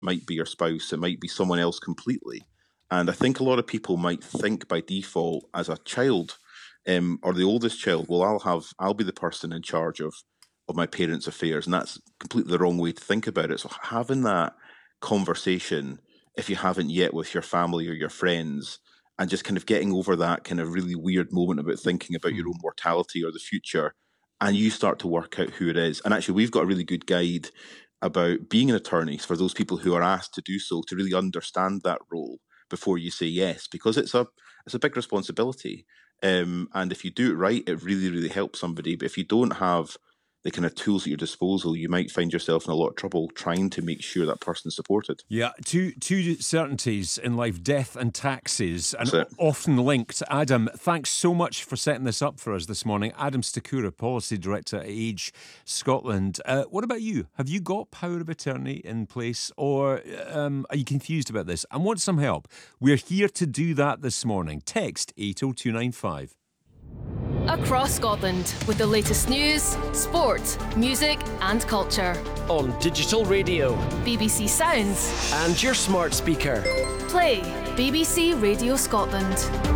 might be your spouse, it might be someone else completely. And I think a lot of people might think by default as a child, or the oldest child, well, I'll be the person in charge of my parents' affairs, and that's completely the wrong way to think about it. So having that conversation, if you haven't yet, with your family or your friends, and just kind of getting over that kind of really weird moment about thinking about your own mortality or the future, and you start to work out who it is. And actually, we've got a really good guide about being an attorney for those people who are asked to do so, to really understand that role before you say yes, because it's a big responsibility. And if you do it right, it really, really helps somebody. But if you don't have the kind of tools at your disposal, you might find yourself in a lot of trouble trying to make sure that person's supported. Yeah, two certainties in life, death and taxes, and That's it. often linked. Adam, thanks so much for setting this up for us this morning. Adam Stakura, Policy Director at Age Scotland. What about you? Have you got power of attorney in place, or are you confused about this and want some help? We're here to do that this morning. Text 80295. Across Scotland with the latest news, sport, music and culture. On digital radio. BBC Sounds. And your smart speaker. Play BBC Radio Scotland.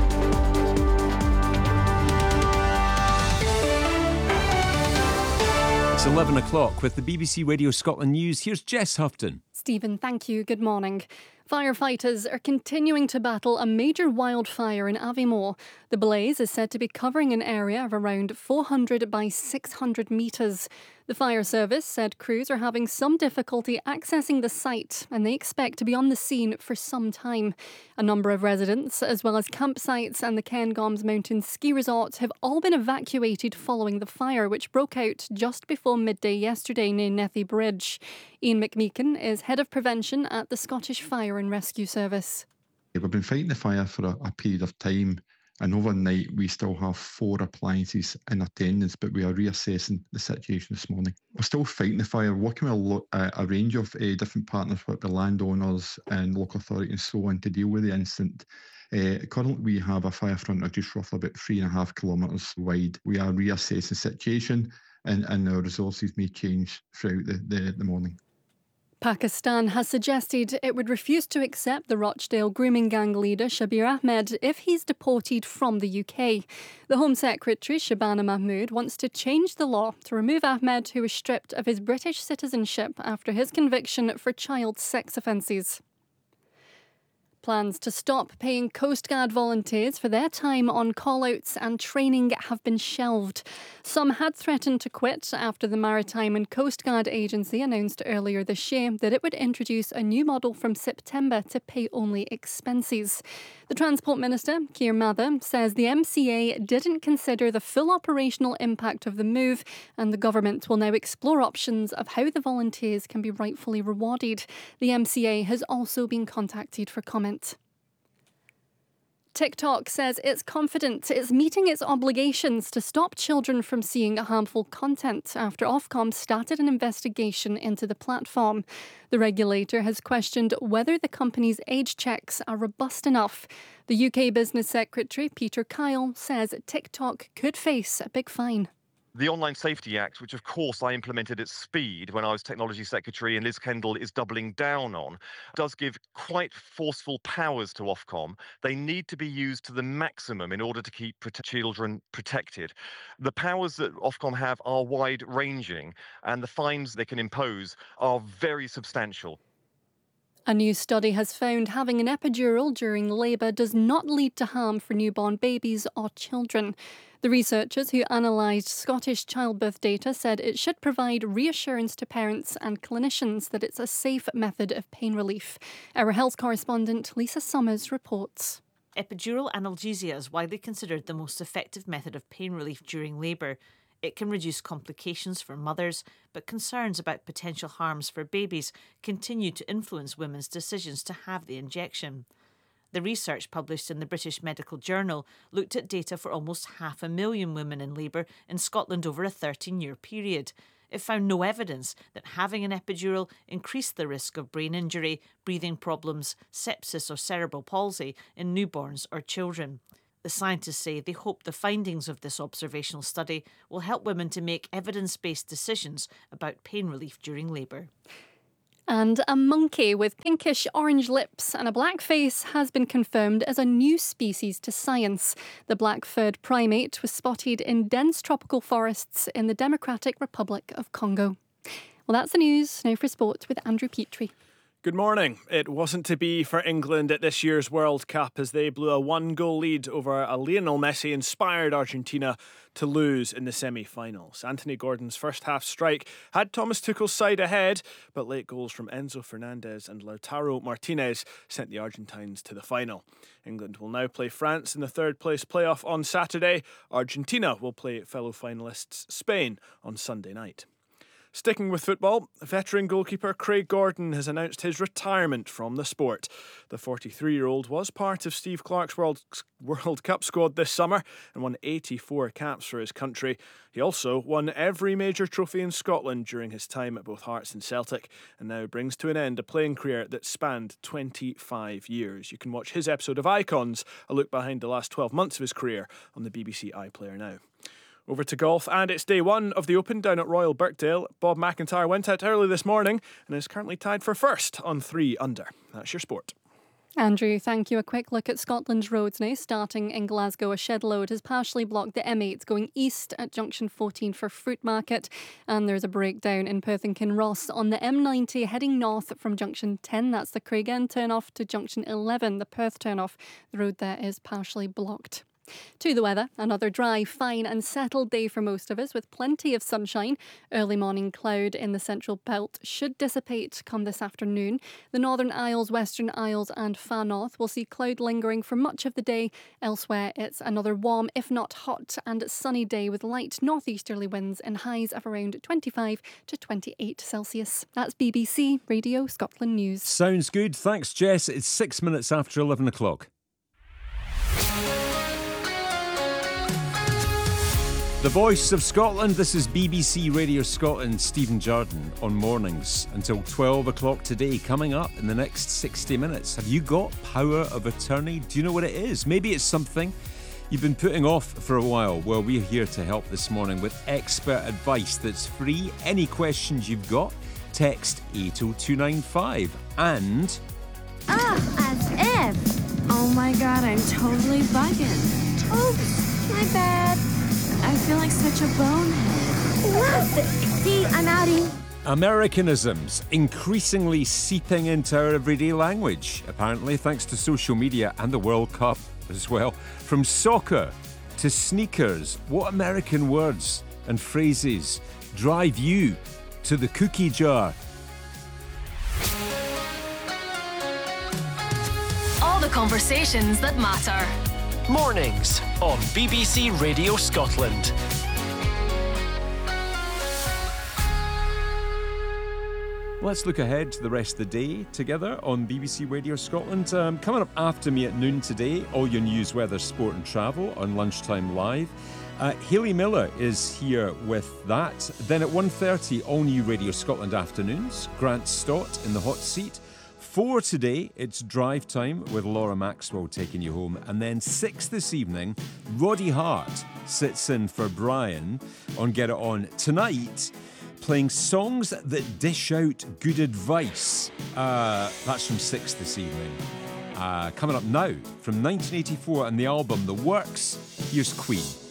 It's 11 o'clock with the BBC Radio Scotland news. Here's Jess Houghton. Stephen, thank you. Good morning. Firefighters are continuing to battle a major wildfire in Aviemore. The blaze is said to be covering an area of around 400 by 600 metres. The fire service said crews are having some difficulty accessing the site and they expect to be on the scene for some time. A number of residents, as well as campsites and the Cairngorms Mountain Ski Resort, have all been evacuated following the fire, which broke out just before midday yesterday near Nethy Bridge. Ian McMeekin is Head of Prevention at the Scottish Fire and Rescue Service. We've been fighting the fire for a period of time, and overnight we still have 4 appliances in attendance, but we are reassessing the situation this morning. We're still fighting the fire, working with a range of different partners, with the landowners and local authorities and so on, to deal with the incident. Currently we have a fire front of just roughly about 3.5 kilometres wide. We are reassessing the situation, and our resources may change throughout the morning. Pakistan has suggested it would refuse to accept the Rochdale grooming gang leader Shabir Ahmed if he's deported from the UK. The Home Secretary Shabana Mahmood wants to change the law to remove Ahmed, who was stripped of his British citizenship after his conviction for child sex offences. Plans to stop paying Coast Guard volunteers for their time on call-outs and training have been shelved. Some had threatened to quit after the Maritime and Coast Guard Agency announced earlier this year that it would introduce a new model from September to pay only expenses. The Transport Minister, Keir Mather, says the MCA didn't consider the full operational impact of the move, and the government will now explore options of how the volunteers can be rightfully rewarded. The MCA has also been contacted for comment. TikTok says it's confident it's meeting its obligations to stop children from seeing harmful content after Ofcom started an investigation into the platform. The regulator has questioned whether the company's age checks are robust enough. The UK Business Secretary, Peter Kyle, says TikTok could face a big fine. The Online Safety Act, which of course I implemented at speed when I was Technology Secretary and Liz Kendall is doubling down on, does give quite forceful powers to Ofcom. They need to be used to the maximum in order to keep children protected. The powers that Ofcom have are wide-ranging, and the fines they can impose are very substantial. A new study has found having an epidural during labour does not lead to harm for newborn babies or children. The researchers who analysed Scottish childbirth data said it should provide reassurance to parents and clinicians that it's a safe method of pain relief. Our health correspondent Lisa Summers reports. Epidural analgesia is widely considered the most effective method of pain relief during labour. It can reduce complications for mothers, but concerns about potential harms for babies continue to influence women's decisions to have the injection. The research published in the British Medical Journal looked at data for almost 500,000 women in labour in Scotland over a 13-year period. It found no evidence that having an epidural increased the risk of brain injury, breathing problems, sepsis or cerebral palsy in newborns or children. The scientists say they hope the findings of this observational study will help women to make evidence-based decisions about pain relief during labour. And a monkey with pinkish orange lips and a black face has been confirmed as a new species to science. The black-furred primate was spotted in dense tropical forests in the Democratic Republic of Congo. Well, that's the news. Now for sport with Andrew Petrie. Good morning. It wasn't to be for England at this year's World Cup as they blew a 1-goal lead over a Lionel Messi-inspired Argentina to lose in the semi-finals. Anthony Gordon's first-half strike had Thomas Tuchel's side ahead, but late goals from Enzo Fernandez and Lautaro Martinez sent the Argentines to the final. England will now play France in the third-place playoff on Saturday. Argentina will play fellow finalists Spain on Sunday night. Sticking with football, veteran goalkeeper Craig Gordon has announced his retirement from the sport. The 43-year-old was part of Steve Clarke's World Cup squad this summer and won 84 caps for his country. He also won every major trophy in Scotland during his time at both Hearts and Celtic, and now brings to an end a playing career that spanned 25 years. You can watch his episode of Icons, a look behind the last 12 months of his career, on the BBC iPlayer now. Over to golf, and it's day one of the Open down at Royal Birkdale. Bob McIntyre went out early this morning and is currently tied for first on 3 under. That's your sport. Andrew, thank you. A quick look at Scotland's roads now. Starting in Glasgow, a shed load has partially blocked the M8 going east at junction 14 for Fruit Market. And there's a breakdown in Perth and Kinross on the M90 heading north from junction 10. That's the Craigend turn-off to junction 11, the Perth turn-off. The road there is partially blocked. To the weather, another dry, fine and settled day for most of us with plenty of sunshine. Early morning cloud in the central belt should dissipate come this afternoon. The Northern Isles, Western Isles and far north will see cloud lingering for much of the day. Elsewhere, it's another warm, if not hot and sunny day with light northeasterly winds and highs of around 25 to 28 Celsius. That's BBC Radio Scotland News. Sounds good. Thanks, Jess. It's 6 minutes after 11 o'clock. The voice of Scotland, this is BBC Radio Scotland, Stephen Jardine on mornings until 12 o'clock today. Coming up in the next 60 minutes, have you got power of attorney? Do you know what it is? Maybe it's something you've been putting off for a while. Well, we're here to help this morning with expert advice that's free. Any questions you've got, text 80295 and... as if. Oh my God, I'm totally bugging. Oops, my bad. I feel like such a bonehead. Classic. See, I'm outie. Americanisms increasingly seeping into our everyday language, apparently thanks to social media and the World Cup as well. From soccer to sneakers, what American words and phrases drive you to the cookie jar? All the conversations that matter. Mornings on BBC Radio Scotland. Let's look ahead to the rest of the day together on BBC Radio Scotland. Coming up after me at noon today, all your news, weather, sport and travel on Lunchtime Live. Hayley Miller is here with that. Then at 1:30, all new Radio Scotland afternoons. Grant Stott in the hot seat. 4 today, it's drive time with Laura Maxwell taking you home. And then 6 this evening, Roddy Hart sits in for Brian on Get It On. Tonight, playing songs that dish out good advice. That's from 6 this evening. Coming up now, from 1984 and the album The Works, here's Queen.